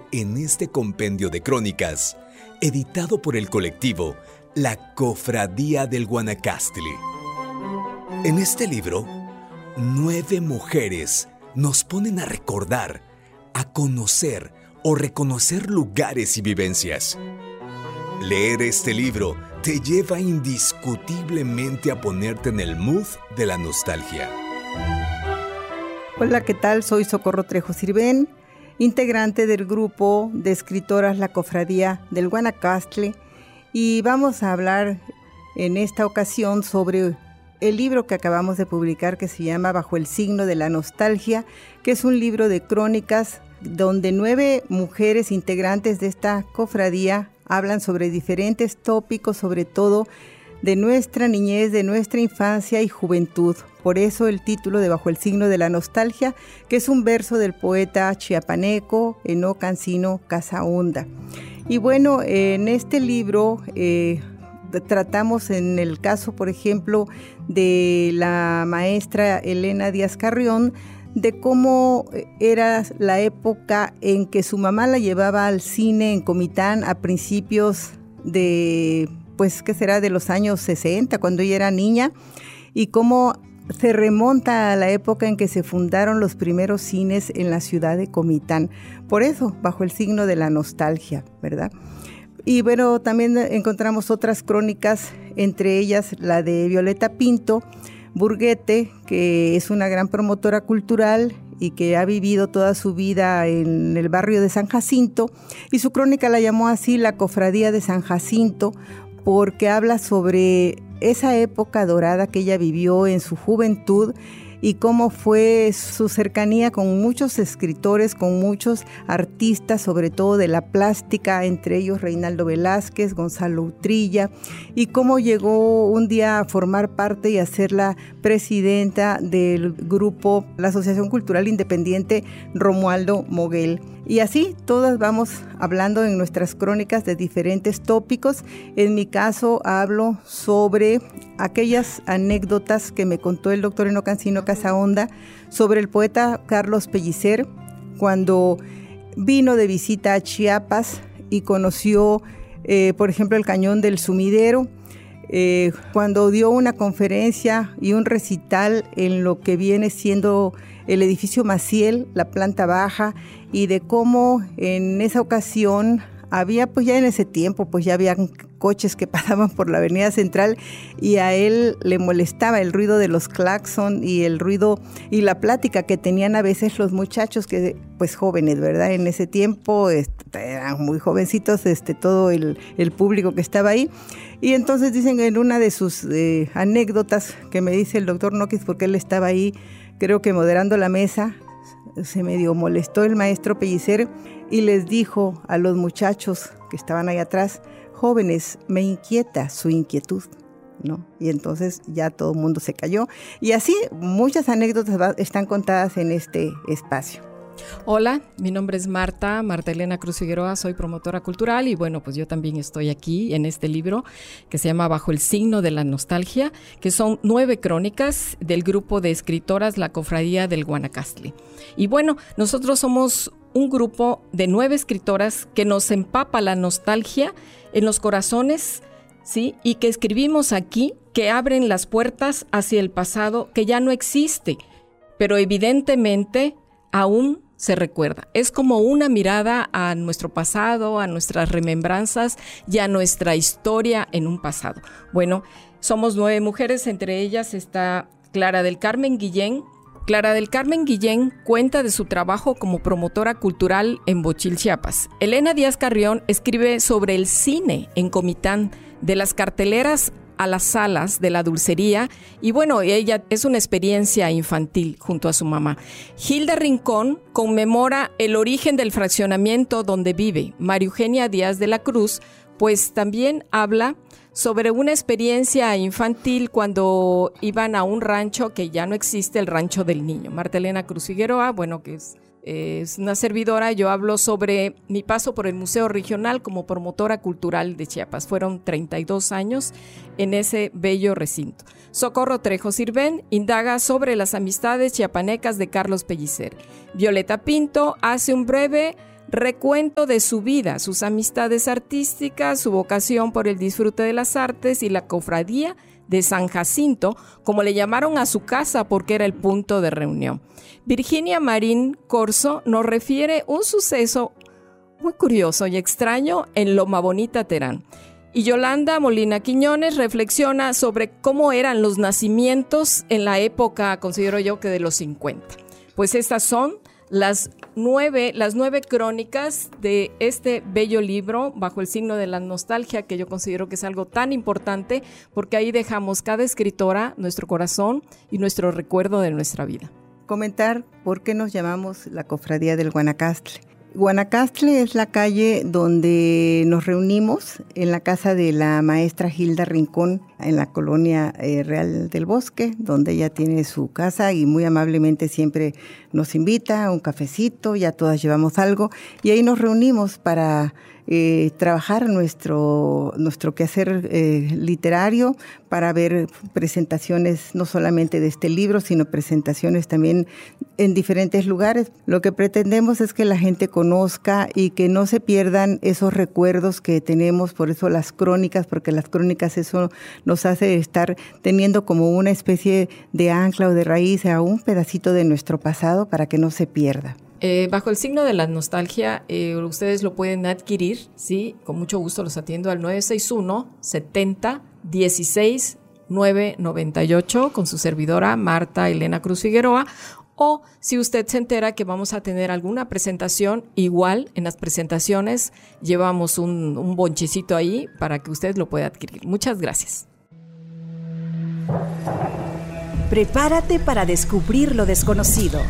en este compendio de crónicas, editado por el colectivo La Cofradía del Guanacaste. En este libro, 9 mujeres nos ponen a recordar, a conocer o reconocer lugares y vivencias. Leer este libro te lleva indiscutiblemente a ponerte en el mood de la nostalgia. Hola, ¿qué tal? Soy Socorro Trejo Sirven, integrante del grupo de escritoras La Cofradía del Guanacaste, y vamos a hablar en esta ocasión sobre el libro que acabamos de publicar, que se llama Bajo el signo de la nostalgia, que es un libro de crónicas donde 9 mujeres integrantes de esta cofradía hablan sobre diferentes tópicos, sobre todo de nuestra niñez, de nuestra infancia y juventud. Por eso el título de Bajo el signo de la nostalgia, que es un verso del poeta chiapaneco Enoc Ancino Casaonda. Y bueno, en este libro tratamos en el caso, por ejemplo, de la maestra Elena Díaz Carrión, de cómo era la época en que su mamá la llevaba al cine en Comitán a principios de, pues, ¿qué será?, de los años 60, cuando ella era niña, y cómo se remonta a la época en que se fundaron los primeros cines en la ciudad de Comitán. Por eso, bajo el signo de la nostalgia, ¿verdad? Y bueno, también encontramos otras crónicas, entre ellas la de Violeta Pinto Burguete, que es una gran promotora cultural y que ha vivido toda su vida en el barrio de San Jacinto, y su crónica la llamó así La Cofradía de San Jacinto, porque habla sobre esa época dorada que ella vivió en su juventud y cómo fue su cercanía con muchos escritores, con muchos artistas, sobre todo de la plástica, entre ellos Reinaldo Velázquez, Gonzalo Utrilla, y cómo llegó un día a formar parte y a ser la presidenta del grupo, la Asociación Cultural Independiente Romualdo Moguel. Y así todas vamos hablando en nuestras crónicas de diferentes tópicos. En mi caso hablo sobre aquellas anécdotas que me contó el doctor Enoc Ancino Casaonda sobre el poeta Carlos Pellicer cuando vino de visita a Chiapas y conoció, por ejemplo, el Cañón del Sumidero, cuando dio una conferencia y un recital en lo que viene siendo el edificio Maciel, la planta baja, y de cómo en esa ocasión había, pues ya en ese tiempo, pues ya habían coches que pasaban por la avenida central y a él le molestaba el ruido de los claxon y el ruido y la plática que tenían a veces los muchachos, que pues jóvenes, ¿verdad? En ese tiempo eran muy jovencitos, todo el público que estaba ahí. Y entonces dicen en una de sus anécdotas que me dice el doctor Noquis, porque él estaba ahí, creo que moderando la mesa, se medio molestó el maestro Pellicer y les dijo a los muchachos que estaban ahí atrás: jóvenes, me inquieta su inquietud, ¿no? Y entonces ya todo el mundo se calló. Y así muchas anécdotas están contadas en este espacio. Hola, mi nombre es Marta Elena Cruz Figueroa, soy promotora cultural y bueno, pues yo también estoy aquí en este libro que se llama Bajo el signo de la nostalgia, que son 9 crónicas del grupo de escritoras La Cofradía del Guanacaste. Y bueno, nosotros somos un grupo de 9 escritoras que nos empapa la nostalgia en los corazones, ¿sí? Y que escribimos aquí, que abren las puertas hacia el pasado que ya no existe, pero evidentemente aún se recuerda. Es como una mirada a nuestro pasado, a nuestras remembranzas y a nuestra historia en un pasado. Bueno, somos 9 mujeres, entre ellas está Clara del Carmen Guillén. Clara del Carmen Guillén cuenta de su trabajo como promotora cultural en Bochil, Chiapas. Elena Díaz Carrión escribe sobre el cine en Comitán, de las carteleras a las salas de la dulcería, y bueno, ella es una experiencia infantil junto a su mamá. Hilda Rincón conmemora el origen del fraccionamiento donde vive. María Eugenia Díaz de la Cruz pues también habla sobre una experiencia infantil cuando iban a un rancho que ya no existe, el Rancho del Niño. Marta Elena Cruz Figueroa, bueno, que es una servidora. Yo hablo sobre mi paso por el Museo Regional como promotora cultural de Chiapas. Fueron 32 años en ese bello recinto. Socorro Trejo Sirven indaga sobre las amistades chiapanecas de Carlos Pellicer. Violeta Pinto hace un breve recuento de su vida, sus amistades artísticas, su vocación por el disfrute de las artes y la cofradía de San Jacinto, como le llamaron a su casa porque era el punto de reunión. Virginia Marín Corso nos refiere un suceso muy curioso y extraño en Loma Bonita, Terán. Y Yolanda Molina Quiñones reflexiona sobre cómo eran los nacimientos en la época, considero yo, que de los 50. Pues estas son las nueve crónicas de este bello libro, Bajo el signo de la nostalgia, que yo considero que es algo tan importante, porque ahí dejamos cada escritora nuestro corazón y nuestro recuerdo de nuestra vida. Comentar por qué nos llamamos la Cofradía del Guanacastle. Guanacastle es la calle donde nos reunimos en la casa de la maestra Hilda Rincón, en la colonia Real del Bosque, donde ella tiene su casa y muy amablemente siempre nos invita a un cafecito, ya todas llevamos algo, y ahí nos reunimos para trabajar nuestro quehacer literario, para ver presentaciones no solamente de este libro, sino presentaciones también en diferentes lugares. Lo que pretendemos es que la gente conozca y que no se pierdan esos recuerdos que tenemos, por eso las crónicas, porque las crónicas eso nos hace estar teniendo como una especie de ancla o de raíz a un pedacito de nuestro pasado para que no se pierda. Bajo el signo de la nostalgia, ustedes lo pueden adquirir, ¿sí? Con mucho gusto los atiendo al 961-70-16-998 con su servidora Marta Elena Cruz Figueroa. O si usted se entera que vamos a tener alguna presentación, igual en las presentaciones llevamos un bonchecito ahí para que usted lo pueda adquirir. Muchas gracias. Prepárate para descubrir lo desconocido.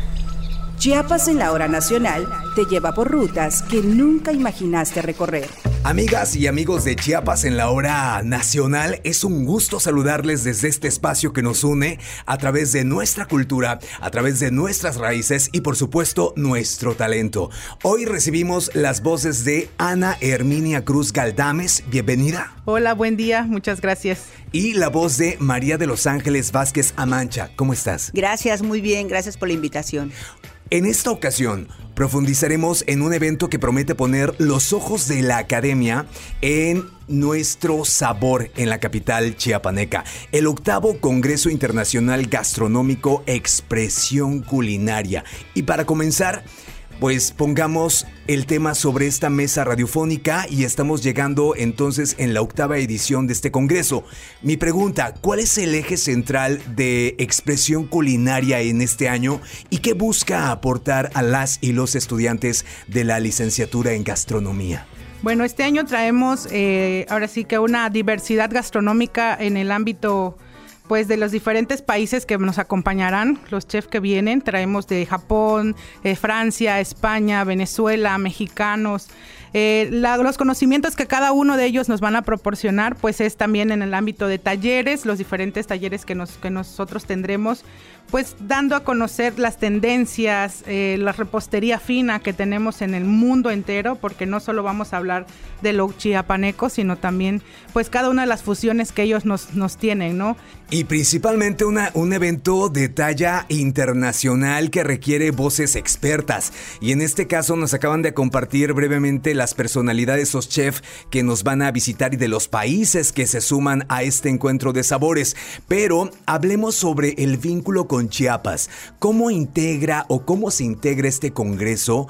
Chiapas en la hora nacional te lleva por rutas que nunca imaginaste recorrer. Amigas y amigos de Chiapas en la hora nacional, es un gusto saludarles desde este espacio que nos une a través de nuestra cultura, a través de nuestras raíces y por supuesto nuestro talento. Hoy recibimos las voces de Ana Herminia Cruz Galdames, bienvenida. Hola, buen día, muchas gracias. Y la voz de María de los Ángeles Vázquez Amancha, ¿cómo estás? Gracias, muy bien, gracias por la invitación. En esta ocasión, profundizaremos en un evento que promete poner los ojos de la academia en nuestro sabor en la capital chiapaneca. El 8º Congreso Internacional Gastronómico Expresión Culinaria. Y para comenzar, pues pongamos el tema sobre esta mesa radiofónica y estamos llegando entonces en la 8ª edición de este congreso. Mi pregunta, ¿cuál es el eje central de expresión culinaria en este año y qué busca aportar a las y los estudiantes de la licenciatura en gastronomía? Bueno, este año traemos ahora sí que una diversidad gastronómica en el ámbito pues de los diferentes países que nos acompañarán, los chefs que vienen. Traemos de Japón, Francia, España, Venezuela, mexicanos. Los conocimientos que cada uno de ellos nos van a proporcionar, pues es también en el ámbito de talleres, los diferentes talleres que nosotros tendremos, pues dando a conocer las tendencias, la repostería fina que tenemos en el mundo entero, porque no solo vamos a hablar de lo chiapaneco, sino también pues cada una de las fusiones que ellos nos tienen, ¿no? Y principalmente un evento de talla internacional que requiere voces expertas. Y en este caso nos acaban de compartir brevemente las personalidades, los chefs que nos van a visitar y de los países que se suman a este encuentro de sabores. Pero hablemos sobre el vínculo con Chiapas. ¿Cómo integra o cómo se integra este congreso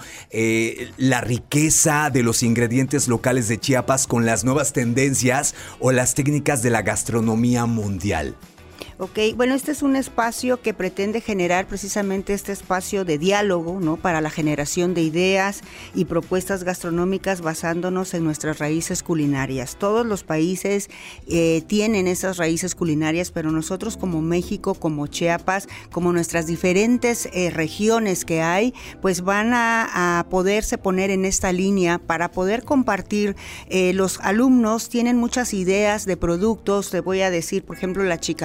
la riqueza de los ingredientes locales de Chiapas con las nuevas tendencias o las técnicas de la gastronomía mundial? Ok, bueno, este es un espacio que pretende generar precisamente este espacio de diálogo, ¿no? Para la generación de ideas y propuestas gastronómicas basándonos en nuestras raíces culinarias. Todos los países tienen esas raíces culinarias, pero nosotros como México, como Chiapas, como nuestras diferentes regiones que hay, pues van a poderse poner en esta línea para poder compartir. Los alumnos tienen muchas ideas de productos, te voy a decir, por ejemplo, la chicatana,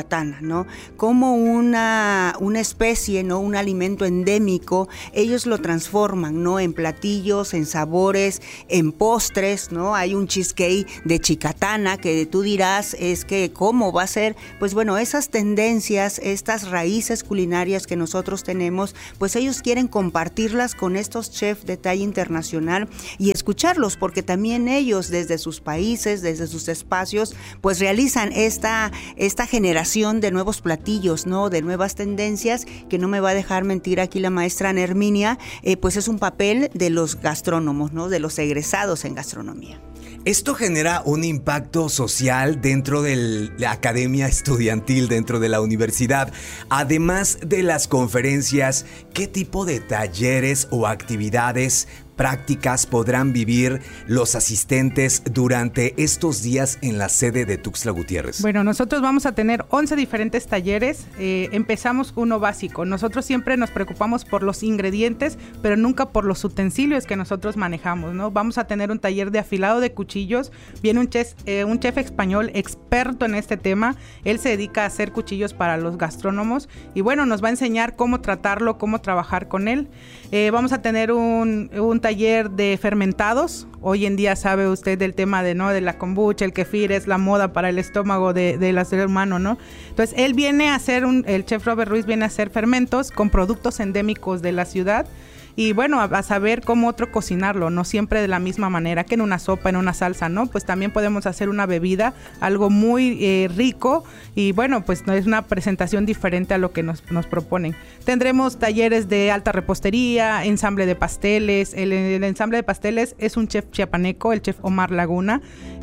¿no? Como una especie, ¿no? Un alimento endémico, ellos lo transforman, ¿no? En platillos, en sabores, en postres, ¿no? Hay un cheesecake de chicatana que tú dirás, es que ¿cómo va a ser? Pues bueno, esas tendencias, estas raíces culinarias que nosotros tenemos, pues ellos quieren compartirlas con estos chefs de talla internacional y escucharlos, porque también ellos desde sus países, desde sus espacios, pues realizan esta generación de nuevos platillos, ¿no? De nuevas tendencias, que no me va a dejar mentir aquí la maestra Ana Herminia, pues es un papel de los gastrónomos, ¿no? De los egresados en gastronomía. Esto genera un impacto social dentro de la academia estudiantil, dentro de la universidad. Además de las conferencias, ¿qué tipo de talleres o actividades prácticas podrán vivir los asistentes durante estos días en la sede de Tuxtla Gutiérrez? Bueno, nosotros vamos a tener 11 diferentes talleres. Empezamos uno básico. Nosotros siempre nos preocupamos por los ingredientes, pero nunca por los utensilios que nosotros manejamos, ¿no? Vamos a tener un taller de afilado de cuchillos. Viene un chef español experto en este tema. Él se dedica a hacer cuchillos para los gastrónomos y bueno, nos va a enseñar cómo tratarlo, cómo trabajar con él. Vamos a tener un taller de fermentados. Hoy en día sabe usted del tema de la kombucha, el kefir, es la moda para el estómago del ser humano, ¿no? Entonces él viene a hacer, el chef Robert Ruiz viene a hacer fermentos con productos endémicos de la ciudad. Y bueno, a saber cómo cocinarlo, no siempre de la misma manera que en una sopa, en una salsa, ¿no? Pues también podemos hacer una bebida, algo muy rico y bueno, pues es una presentación diferente a lo que nos proponen. Tendremos talleres de alta repostería, ensamble de pasteles. El ensamble de pasteles es un chef chiapaneco, el chef Omar Laguna.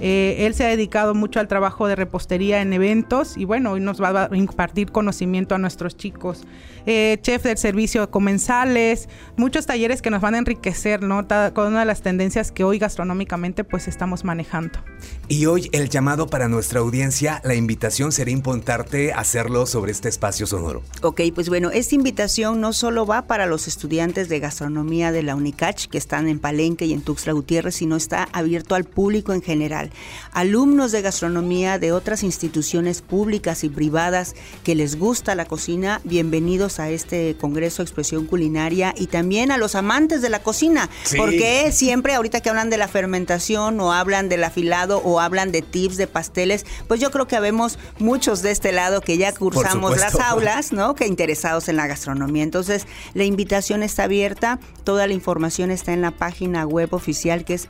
Él se ha dedicado mucho al trabajo de repostería en eventos y bueno, hoy nos va a impartir conocimiento a nuestros chicos. Chef del servicio comensales, muchos talleres que nos van a enriquecer, ¿no? Con una de las tendencias que hoy gastronómicamente pues estamos manejando. Y hoy el llamado para nuestra audiencia, la invitación sería importante hacerlo sobre este espacio sonoro. Ok, pues bueno, esta invitación no solo va para los estudiantes de gastronomía de la UNICACH que están en Palenque y en Tuxtla Gutiérrez, sino está abierto al público en general. Alumnos de gastronomía de otras instituciones públicas y privadas que les gusta la cocina, bienvenidos a este Congreso Expresión Culinaria y también a los amantes de la cocina, sí. Porque siempre ahorita que hablan de la fermentación o hablan del afilado o hablan de tips de pasteles, pues yo creo que habemos muchos de este lado que ya cursamos las aulas, ¿no? Que interesados en la gastronomía. Entonces, la invitación está abierta, toda la información está en la página web oficial que es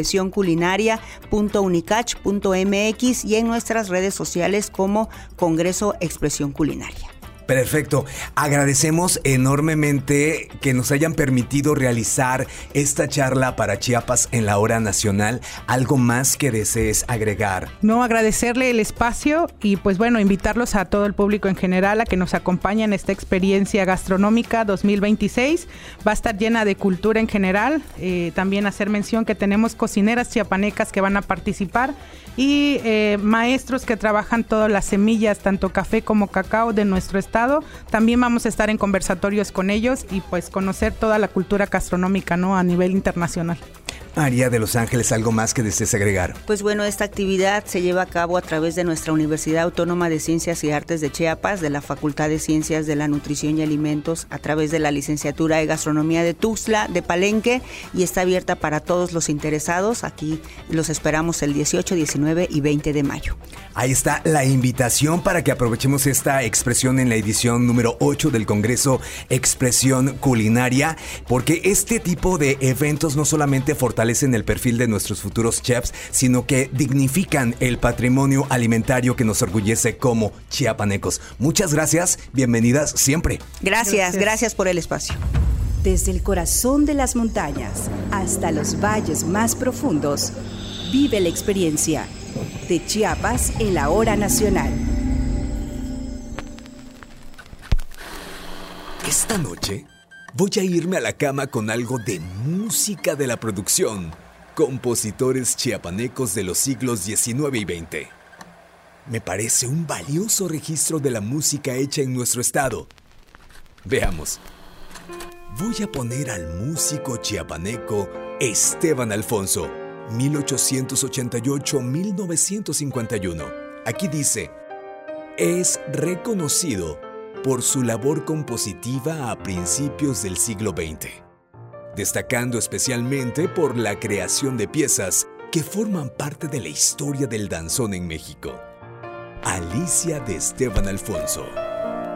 expresionculinaria.unicach.mx y en nuestras redes sociales como Congreso Expresión Culinaria. Perfecto. Agradecemos enormemente que nos hayan permitido realizar esta charla para Chiapas en la hora nacional. ¿Algo más que desees agregar? No, agradecerle el espacio y pues bueno, invitarlos a todo el público en general a que nos acompañen en esta experiencia gastronómica 2026. Va a estar llena de cultura en general. También hacer mención que tenemos cocineras chiapanecas que van a participar y maestros que trabajan todas las semillas, tanto café como cacao de nuestro estado. También vamos a estar en conversatorios con ellos y pues conocer toda la cultura gastronómica, ¿no? A nivel internacional. María de Los Ángeles, ¿algo más que desees agregar? Pues bueno, esta actividad se lleva a cabo a través de nuestra Universidad Autónoma de Ciencias y Artes de Chiapas, de la Facultad de Ciencias de la Nutrición y Alimentos, a través de la Licenciatura de Gastronomía de Tuxtla, de Palenque, y está abierta para todos los interesados. Aquí los esperamos el 18, 19 y 20 de mayo. Ahí está la invitación para que aprovechemos esta expresión en la edición número 8 del Congreso Expresión Culinaria, porque este tipo de eventos no solamente fortalecen el perfil de nuestros futuros chefs, sino que dignifican el patrimonio alimentario que nos orgullece como chiapanecos. Muchas gracias, bienvenidas siempre. Gracias por el espacio. Desde el corazón de las montañas hasta los valles más profundos, vive la experiencia de Chiapas en la hora nacional. Esta noche voy a irme a la cama con algo de música de la producción. Compositores chiapanecos de los siglos XIX y XX. Me parece un valioso registro de la música hecha en nuestro estado. Veamos. Voy a poner al músico chiapaneco Esteban Alfonso, 1888-1951. Aquí dice: es reconocido por su labor compositiva a principios del siglo XX, destacando especialmente por la creación de piezas que forman parte de la historia del danzón en México. Alicia de Esteban Alfonso.